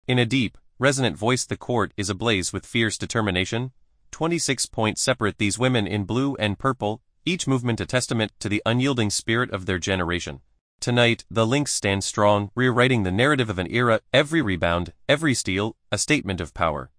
In a deep, resonant voice the court is ablaze with fierce determination. 26 points separate these women in blue and purple, each movement a testament to the unyielding spirit of their generation. Tonight, the Lynx stand strong, rewriting the narrative of an era, every rebound, every steal, a statement of power.